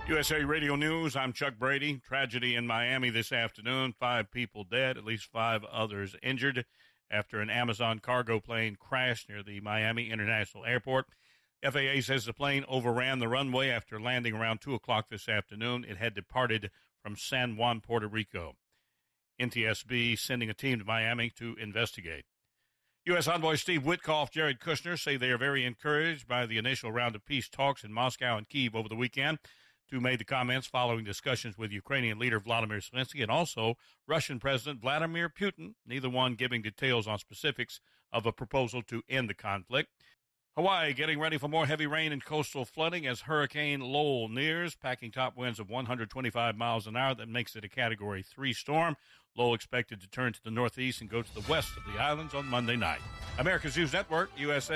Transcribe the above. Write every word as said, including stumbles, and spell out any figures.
U S A Radio News, I'm Chuck Brady. Tragedy in Miami this afternoon. Five people dead, at least five others injured after an Amazon cargo plane crashed near the Miami International Airport. F A A says the plane overran the runway after landing around two o'clock this afternoon. It had departed from San Juan, Puerto Rico. N T S B sending a team to Miami to investigate. U S. Envoy Steve Witkoff, Jared Kushner say they are very encouraged by the initial round of peace talks in Moscow and Kyiv over the weekend. Two made the comments following discussions with Ukrainian leader Vladimir Zelensky and also Russian President Vladimir Putin, neither one giving details on specifics of a proposal to end the conflict. Hawaii getting ready for more heavy rain and coastal flooding as Hurricane Lowell nears, packing top winds of one hundred twenty-five miles an hour. That makes it a Category three storm. Lowell expected to turn to the northeast and go to the west of the islands on Monday night. America's News Network, U S A.